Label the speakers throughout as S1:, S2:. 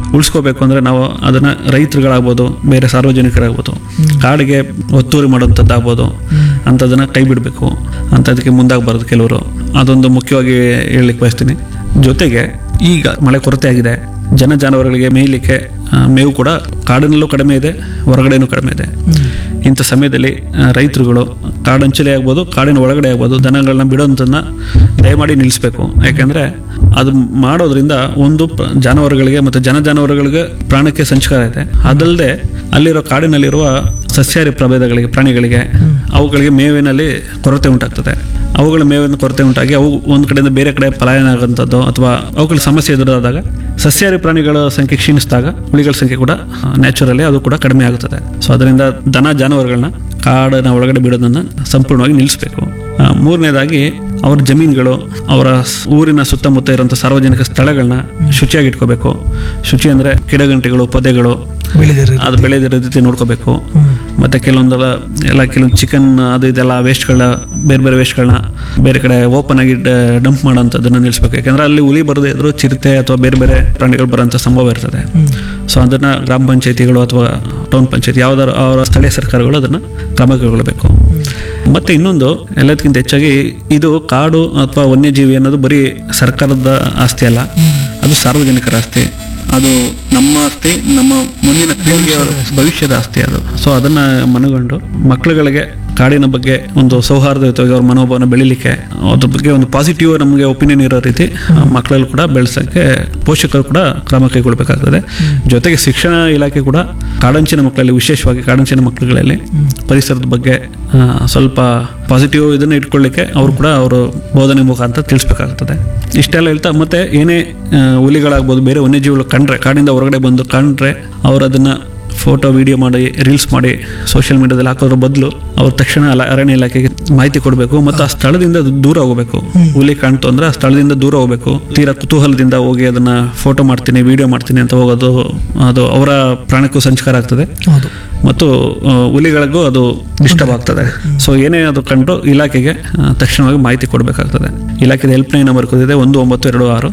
S1: ಉಳಿಸ್ಕೋಬೇಕು ಅಂದರೆ ನಾವು ಅದನ್ನು ರೈತರುಗಳಾಗ್ಬೋದು, ಬೇರೆ ಸಾರ್ವಜನಿಕರಾಗ್ಬೋದು, ಕಾಡಿಗೆ ಒತ್ತುವರಿ ಮಾಡುವಂಥದ್ದಾಗ್ಬೋದು ಅಂಥದ್ದನ್ನು ಕೈ ಬಿಡಬೇಕು, ಅಂಥದಕ್ಕೆ ಮುಂದಾಗಬಾರ್ದು ಕೆಲವರು. ಅದೊಂದು ಮುಖ್ಯವಾಗಿ ಹೇಳಲಿಕ್ಕೆ ಬಯಸ್ತೀನಿ. ಜೊತೆಗೆ ಈಗ ಮಳೆ ಕೊರತೆ ಆಗಿದೆ, ಜನ ಜಾನುವಾರುಗಳಿಗೆ ಮೇಯಲಿಕ್ಕೆ ಮೇವು ಕೂಡ ಕಾಡಿನಲ್ಲೂ ಕಡಿಮೆ ಇದೆ, ಹೊರಗಡೆನೂ ಕಡಿಮೆ ಇದೆ. ಇಂಥ ಸಮಯದಲ್ಲಿ ರೈತರುಗಳು ಕಾಡಂಚಲೇ ಆಗ್ಬೋದು, ಕಾಡಿನ ಒಳಗಡೆ ಆಗ್ಬೋದು, ದನಗಳನ್ನ ಬಿಡೋಂಥದ್ದನ್ನ ದಯಮಾಡಿ ನಿಲ್ಲಿಸಬೇಕು. ಯಾಕೆಂದರೆ ಅದು ಮಾಡೋದ್ರಿಂದ ಒಂದು ಜಾನುವಾರುಗಳಿಗೆ ಮತ್ತು ಜಾನುವಾರುಗಳಿಗೆ ಪ್ರಾಣಕ್ಕೆ ಸಂಚಕಾರ ಇದೆ. ಅದಲ್ಲದೆ ಅಲ್ಲಿರೋ ಕಾಡಿನಲ್ಲಿರುವ ಸಸ್ಯಾಹಾರಿ ಪ್ರಭೇದಗಳಿಗೆ, ಪ್ರಾಣಿಗಳಿಗೆ, ಅವುಗಳಿಗೆ ಮೇವಿನಲ್ಲಿ ಕೊರತೆ ಉಂಟಾಗ್ತದೆ. ಅವುಗಳ ಮೇವಿನ ಕೊರತೆ ಉಂಟಾಗಿ ಅವು ಒಂದು ಕಡೆಯಿಂದ ಬೇರೆ ಕಡೆ ಪಲಾಯನ ಆಗುವಂಥದ್ದು ಅಥವಾ ಅವುಗಳ ಸಮಸ್ಯೆ ಎದುರಾದಾಗ ಸಸ್ಯಾಹಾರಿ ಪ್ರಾಣಿಗಳ ಸಂಖ್ಯೆ ಕ್ಷೀಣಿಸಿದಾಗ ಹುಲಿಗಳ ಸಂಖ್ಯೆ ಕೂಡ ನ್ಯಾಚುರಲಿ ಅದು ಕೂಡ ಕಡಿಮೆ ಆಗುತ್ತದೆ. ಸೊ ಅದರಿಂದ ದನ ಜಾನುವಾರುಗಳನ್ನ ಕಾಡಿನ ಒಳಗಡೆ ಬಿಡೋದನ್ನು ಸಂಪೂರ್ಣವಾಗಿ ನಿಲ್ಲಿಸಬೇಕು. ಮೂರನೇದಾಗಿ ಅವರ ಜಮೀನುಗಳು, ಅವರ ಊರಿನ ಸುತ್ತಮುತ್ತ ಇರುವಂಥ ಸಾರ್ವಜನಿಕ ಸ್ಥಳಗಳನ್ನ ಶುಚಿಯಾಗಿ ಇಟ್ಕೋಬೇಕು. ಶುಚಿ ಅಂದರೆ ಗಿಡಗಂಟೆಗಳು, ಪೊದೆಗಳು ಅದು ಬೆಳೆದಿರೋ ರೀತಿ ನೋಡ್ಕೋಬೇಕು. ಮತ್ತೆ ಕೆಲವೊಂದು ಚಿಕನ್ ಅದು ಇದೆಲ್ಲ ವೇಸ್ಟ್ಗಳನ್ನ, ಬೇರೆ ಬೇರೆ ವೇಸ್ಟ್ಗಳನ್ನ ಬೇರೆ ಕಡೆ ಓಪನ್ ಆಗಿ ಡಂಪ್ ಮಾಡೋಂಥದ್ದನ್ನ ನಿಲ್ಲಿಸ್ಬೇಕು. ಯಾಕಂದ್ರೆ ಅಲ್ಲಿ ಹುಲಿ ಬರದೇ ಇದ್ರು ಚಿರತೆ ಅಥವಾ ಬೇರೆ ಬೇರೆ ಪ್ರಾಣಿಗಳು ಬರೋಂಥ ಸಂಭವ ಇರ್ತದೆ. ಸೊ ಅದನ್ನ ಗ್ರಾಮ ಪಂಚಾಯತಿಗಳು ಅಥವಾ ಟೌನ್ ಪಂಚಾಯತಿ ಯಾವ್ದಾದ್ರು ಅವರ ಸ್ಥಳೀಯ ಸರ್ಕಾರಗಳು ಅದನ್ನ ಕ್ರಮ ಕೈಗೊಳ್ಳಬೇಕು. ಮತ್ತೆ ಇನ್ನೊಂದು, ಎಲ್ಲದಕ್ಕಿಂತ ಹೆಚ್ಚಾಗಿ ಇದು ಕಾಡು ಅಥವಾ ವನ್ಯಜೀವಿ ಅನ್ನೋದು ಬರೀ ಸರ್ಕಾರದ ಆಸ್ತಿ ಅಲ್ಲ, ಅದು ಸಾರ್ವಜನಿಕರ ಆಸ್ತಿ. ಅದು ನಮ್ಮ ಆಸ್ತಿ, ನಮ್ಮ ಮುಂದಿನ ಪೀಳಿಗೆಯವರ ಭವಿಷ್ಯದ ಆಸ್ತಿ ಅದು. ಸೊ ಅದನ್ನ ಮನಗಂಡು ಮಕ್ಕಳುಗಳಿಗೆ ಕಾಡಿನ ಬಗ್ಗೆ ಒಂದು ಸೌಹಾರ್ದಯುತವಾಗಿ ಅವ್ರ ಮನೋಭಾವನ ಬೆಳಿಲಿಕ್ಕೆ, ಅದ್ರ ಬಗ್ಗೆ ಒಂದು ಪಾಸಿಟಿವ್ ನಮಗೆ ಒಪಿನಿಯನ್ ಇರೋ ರೀತಿ ಮಕ್ಕಳಲ್ಲಿ ಕೂಡ ಬೆಳೆಸೋಕ್ಕೆ ಪೋಷಕರು ಕೂಡ ಕ್ರಮ ಕೈಗೊಳ್ಳಬೇಕಾಗ್ತದೆ. ಜೊತೆಗೆ ಶಿಕ್ಷಣ ಇಲಾಖೆ ಕೂಡ ಕಾಡಂಚಿನ ಮಕ್ಕಳಲ್ಲಿ, ವಿಶೇಷವಾಗಿ ಕಾಡಂಚಿನ ಮಕ್ಕಳುಗಳಲ್ಲಿ ಪರಿಸರದ ಬಗ್ಗೆ ಸ್ವಲ್ಪ ಪಾಸಿಟಿವ್ ಇದನ್ನು ಇಟ್ಕೊಳ್ಳಿಕ್ಕೆ ಅವರು ಕೂಡ ಅವರು ಬೋಧನೆ ಮುಖಾಂತರ ತಿಳಿಸ್ಬೇಕಾಗ್ತದೆ. ಇಷ್ಟೆಲ್ಲ ಹೇಳ್ತಾ ಮತ್ತೆ ಏನೇ ಹುಲಿಗಳಾಗ್ಬೋದು, ಬೇರೆ ವನ್ಯಜೀವಿಗಳು ಕಂಡ್ರೆ, ಕಾಡಿಂದ ಹೊರಗಡೆ ಬಂದು ಕಂಡ್ರೆ ಅವರು ಅದನ್ನ ಫೋಟೋ, ವಿಡಿಯೋ ಮಾಡಿ, ರೀಲ್ಸ್ ಮಾಡಿ ಸೋಷಿಯಲ್ ಮೀಡಿಯಾದಲ್ಲಿ ಹಾಕೋದ್ರ ಬದಲು ಅವ್ರು ತಕ್ಷಣ ಅರಣ್ಯ ಇಲಾಖೆಗೆ ಮಾಹಿತಿ ಕೊಡಬೇಕು ಮತ್ತು ಆ ಸ್ಥಳದಿಂದ ದೂರ ಹೋಗಬೇಕು. ಹುಲಿ ಕಾಣ್ತು ಅಂದ್ರೆ ಆ ಸ್ಥಳದಿಂದ ದೂರ ಹೋಗಬೇಕು. ತೀರಾ ಕುತೂಹಲದಿಂದ ಹೋಗಿ ಅದನ್ನ ಫೋಟೋ ಮಾಡ್ತೀನಿ, ವಿಡಿಯೋ ಮಾಡ್ತೀನಿ ಅಂತ ಹೋಗೋದು ಅದು ಅವರ ಪ್ರಾಣಕ್ಕೂ ಸಂಚಕಾರ ಆಗ್ತದೆ ಮತ್ತು ಹುಲಿಗಳಿಗೂ ಅದು ಡಿಸ್ಟರ್ಬ್ ಆಗ್ತದೆ. ಸೊ ಏನೇ ಅದು ಕಂಡು ಇಲಾಖೆಗೆ ತಕ್ಷಣವಾಗಿ ಮಾಹಿತಿ ಕೊಡಬೇಕಾಗ್ತದೆ. ಇಲಾಖೆದ ಹೆಲ್ಪ್ ಲೈನ್ ನಂಬರ್ ಕೊಟ್ಟಿದೆ 1926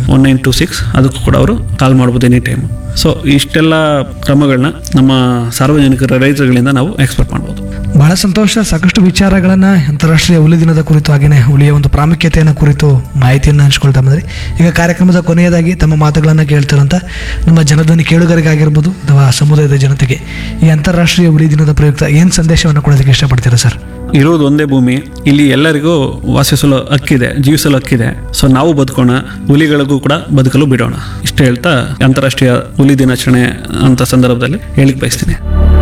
S1: 1926, ಅದಕ್ಕೂ ಕೂಡ ಅವರು ಕಾಲ್ ಮಾಡ್ಬೋದು ಎನಿ ಟೈಮ್. ಸೊ ಇಷ್ಟೆಲ್ಲ ಕ್ರಮಗಳನ್ನ ನಮ್ಮ ಸಾರ್ವಜನಿಕರ ರೈತರುಗಳಿಂದ ನಾವು ಎಕ್ಸ್ಪೆಕ್ಟ್ ಮಾಡ್ಬೋದು.
S2: ಬಹಳ ಸಂತೋಷ. ಸಾಕಷ್ಟು ವಿಚಾರಗಳನ್ನು ಅಂತಾರಾಷ್ಟ್ರೀಯ ಹುಲಿ ದಿನದ ಕುರಿತು ಹಾಗೆಯೇ ಹುಲಿಯ ಒಂದು ಪ್ರಾಮುಖ್ಯತೆಯನ್ನು ಕುರಿತು ಮಾಹಿತಿಯನ್ನು ಹಂಚ್ಕೊಳ್ತಾ ಬಂದ್ರಿ. ಈಗ ಕಾರ್ಯಕ್ರಮದ ಕೊನೆಯದಾಗಿ ತಮ್ಮ ಮಾತುಗಳನ್ನು ಕೇಳ್ತಿರೋಂಥ ನಮ್ಮ ಜನಧ್ವನಿ ಕೇಳುಗರಿಗಾಗಿರ್ಬೋದು ಅಥವಾ ಸಮುದಾಯದ ಜನತೆಗೆ ಈ ಅಂತಾರಾಷ್ಟ್ರೀಯ ಹುಲಿ ದಿನದ ಪ್ರಯುಕ್ತ ಏನು ಸಂದೇಶವನ್ನು ಕೊಡೋದಕ್ಕೆ ಇಷ್ಟಪಡ್ತೀರಾ ಸರ್?
S1: ಇರೋದು ಒಂದೇ ಭೂಮಿ, ಇಲ್ಲಿ ಎಲ್ಲರಿಗೂ ವಾಸಿಸಲು ಹಕ್ಕಿದೆ, ಜೀವಿಸಲು ಹಕ್ಕಿದೆ. ಸೊ ನಾವು ಬದುಕೋಣ, ಹುಲಿಗಳಿಗೂ ಕೂಡ ಬದುಕಲು ಬಿಡೋಣ. ಇಷ್ಟು ಹೇಳ್ತಾ ಅಂತಾರಾಷ್ಟ್ರೀಯ ಹುಲಿ ದಿನಾಚರಣೆ ಅಂತ ಸಂದರ್ಭದಲ್ಲಿ ಹೇಳಿಕ್ ಬಯಸ್ತೀನಿ.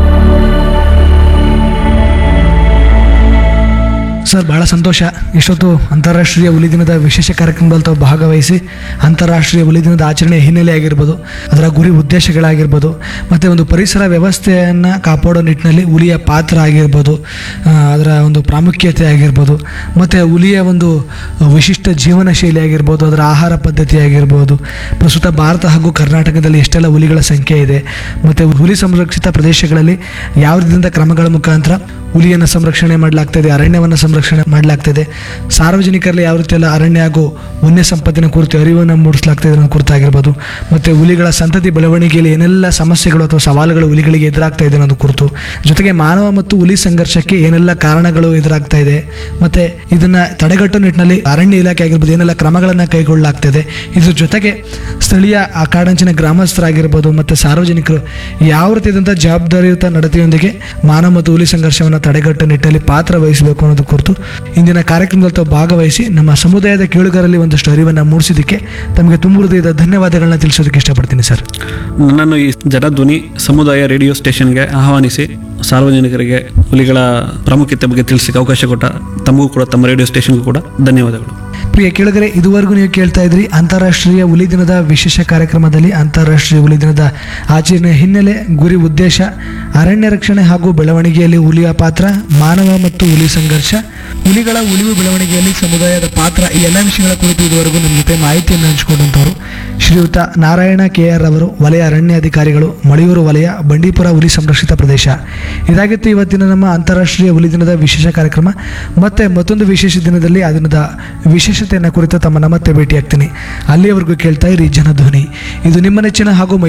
S2: ಸರ್, ಬಹಳ ಸಂತೋಷ. ಇಷ್ಟೊತ್ತು ಅಂತಾರಾಷ್ಟ್ರೀಯ ಹುಲಿ ದಿನದ ವಿಶೇಷ ಕಾರ್ಯಕ್ರಮದಲ್ಲಿ ತಾವು ಭಾಗವಹಿಸಿ ಅಂತಾರಾಷ್ಟ್ರೀಯ ಹುಲಿ ದಿನದ ಆಚರಣೆ ಹಿನ್ನೆಲೆ ಆಗಿರ್ಬೋದು, ಅದರ ಗುರಿ ಉದ್ದೇಶಗಳಾಗಿರ್ಬೋದು, ಮತ್ತು ಒಂದು ಪರಿಸರ ವ್ಯವಸ್ಥೆಯನ್ನು ಕಾಪಾಡೋ ನಿಟ್ಟಿನಲ್ಲಿ ಹುಲಿಯ ಪಾತ್ರ ಆಗಿರ್ಬೋದು, ಅದರ ಒಂದು ಪ್ರಾಮುಖ್ಯತೆ ಆಗಿರ್ಬೋದು, ಮತ್ತು ಹುಲಿಯ ಒಂದು ವಿಶಿಷ್ಟ ಜೀವನ ಶೈಲಿ ಆಗಿರ್ಬೋದು, ಅದರ ಆಹಾರ ಪದ್ಧತಿ ಆಗಿರ್ಬೋದು, ಪ್ರಸ್ತುತ ಭಾರತ ಹಾಗೂ ಕರ್ನಾಟಕದಲ್ಲಿ ಎಷ್ಟೆಲ್ಲ ಹುಲಿಗಳ ಸಂಖ್ಯೆ ಇದೆ, ಮತ್ತು ಹುಲಿ ಸಂರಕ್ಷಿತ ಪ್ರದೇಶಗಳಲ್ಲಿ ಯಾವ ರೀತಿಯಿಂದ ಕ್ರಮಗಳ ಮುಖಾಂತರ ಹುಲಿಯನ್ನು ಸಂರಕ್ಷಣೆ ಮಾಡಲಾಗ್ತದೆ, ಅರಣ್ಯವನ್ನು ಸಂರಕ್ಷಣೆ ಮಾಡಲಾಗ್ತದೆ, ಸಾರ್ವಜನಿಕರಲ್ಲಿ ಯಾವ ರೀತಿಯೆಲ್ಲ ಅರಣ್ಯ ಹಾಗೂ ವನ್ಯ ಸಂಪತ್ತಿನ ಕುರಿತು ಅರಿವನ್ನು ಮೂಡಿಸಲಾಗ್ತದೆ ಅನ್ನೋ ಕುರಿತಾಗಿರ್ಬೋದು, ಮತ್ತು ಹುಲಿಗಳ ಸಂತತಿ ಬೆಳವಣಿಗೆಯಲ್ಲಿ ಏನೆಲ್ಲ ಸಮಸ್ಯೆಗಳು ಅಥವಾ ಸವಾಲುಗಳು ಹುಲಿಗಳಿಗೆ ಎದುರಾಗ್ತಾ ಇದೆ ಅನ್ನೋದು ಕುರಿತು, ಜೊತೆಗೆ ಮಾನವ ಮತ್ತು ಹುಲಿ ಸಂಘರ್ಷಕ್ಕೆ ಏನೆಲ್ಲ ಕಾರಣಗಳು ಎದುರಾಗ್ತಾ ಇದೆ, ಮತ್ತು ಇದನ್ನು ತಡೆಗಟ್ಟುವ ನಿಟ್ಟಿನಲ್ಲಿ ಅರಣ್ಯ ಇಲಾಖೆ ಆಗಿರ್ಬೋದು ಏನೆಲ್ಲ ಕ್ರಮಗಳನ್ನು ಕೈಗೊಳ್ಳಲಾಗ್ತದೆ, ಇದ್ರ ಜೊತೆಗೆ ಸ್ಥಳೀಯ ಕಾಡಂಚಿನ ಗ್ರಾಮಸ್ಥರಾಗಿರ್ಬೋದು ಮತ್ತು ಸಾರ್ವಜನಿಕರು ಯಾವ ರೀತಿಯಾದಂಥ ಜವಾಬ್ದಾರಿಯುತ ನಡತೆಯೊಂದಿಗೆ ಮಾನವ ಮತ್ತು ಹುಲಿ ಸಂಘರ್ಷವನ್ನು ತಡೆಗಟ್ಟುವ ನಿಟ್ಟಿನಲ್ಲಿ ಪಾತ್ರ ವಹಿಸಬೇಕು ಅನ್ನೋದು ಕುರಿತು ಇಂದಿನ ಕಾರ್ಯಕ್ರಮದಲ್ಲಿ ತಾವು ಭಾಗವಹಿಸಿ ನಮ್ಮ ಸಮುದಾಯದ ಕೇಳುಗರಲ್ಲಿ ಒಂದಷ್ಟು ಅರಿವನ್ನು ಮೂಡಿಸಿದ್ದಕ್ಕೆ ತಮಗೆ ತುಂಬ ಹೃದಯದ ಧನ್ಯವಾದಗಳನ್ನ ತಿಳಿಸೋದಕ್ಕೆ ಇಷ್ಟಪಡ್ತೀನಿ ಸರ್.
S1: ನನ್ನನ್ನು ಈ ಜನಧ್ವನಿ ಸಮುದಾಯ ರೇಡಿಯೋ ಸ್ಟೇಷನ್ಗೆ ಆಹ್ವಾನಿಸಿ ಸಾರ್ವಜನಿಕರಿಗೆ ಹುಲಿಗಳ ಪ್ರಾಮುಖ್ಯತೆ ಬಗ್ಗೆ ತಿಳಿಸಲಿಕ್ಕೆ ಅವಕಾಶ ಕೊಟ್ಟ ತಮಗೂ ಕೂಡ, ತಮ್ಮ ರೇಡಿಯೋ ಸ್ಟೇಷನ್ಗೂ ಕೂಡ ಧನ್ಯವಾದಗಳು.
S2: ಪ್ರಿಯ ಕೇಳುಗರೆ, ಇದುವರೆಗೂ ನೀವು ಕೇಳ್ತಾ ಇದ್ರಿ ಅಂತಾರಾಷ್ಟ್ರೀಯ ಹುಲಿ ದಿನದ ವಿಶೇಷ ಕಾರ್ಯಕ್ರಮದಲ್ಲಿ ಅಂತಾರಾಷ್ಟ್ರೀಯ ಹುಲಿ ದಿನದ ಆಚರಣೆ ಹಿನ್ನೆಲೆ, ಗುರಿ ಉದ್ದೇಶ, ಅರಣ್ಯ ರಕ್ಷಣೆ ಹಾಗೂ ಬೆಳವಣಿಗೆಯಲ್ಲಿ ಹುಲಿಯ ಪಾತ್ರ, ಮಾನವ ಮತ್ತು ಹುಲಿ ಸಂಘರ್ಷ, ಹುಲಿಗಳ ಉಳಿವು ಬೆಳವಣಿಗೆಯಲ್ಲಿ ಸಮುದಾಯದ ಪಾತ್ರ, ಈ ಎಲ್ಲ ವಿಷಯಗಳ ಕುರಿತು ಇದುವರೆಗೂ ನಮ್ಮ ಜೊತೆ ಮಾಹಿತಿಯನ್ನು ಹಂಚಿಕೊಂಡಂಥವರು ಶ್ರೀಯುತ ನಾರಾಯಣ KR ಅವರು, ವಲಯ ಅರಣ್ಯ ಅಧಿಕಾರಿಗಳು, ಮಳೆಯೂರು ವಲಯ, ಬಂಡೀಪುರ ಹುಲಿ ಸಂರಕ್ಷಿತ ಪ್ರದೇಶ. ಇದಾಗಿತ್ತು ಇವತ್ತಿನ ನಮ್ಮ ಅಂತಾರಾಷ್ಟ್ರೀಯ ಹುಲಿ ದಿನದ ವಿಶೇಷ ಕಾರ್ಯಕ್ರಮ. ಮತ್ತೆ ಮತ್ತೊಂದು ವಿಶೇಷ ದಿನದಲ್ಲಿ ಆ ದಿನದ ವಿಶೇಷತೆಯನ್ನು ಕುರಿತು ತಮ್ಮನ್ನ ಮತ್ತೆ ಭೇಟಿಯಾಗ್ತೀನಿ. ಅಲ್ಲಿಯವರೆಗೂ ಕೇಳ್ತಾ ಇರಿ ಜನಧ್ವನಿ. ಇದು ನಿಮ್ಮ ನೆಚ್ಚಿನ ಹಾಗೂ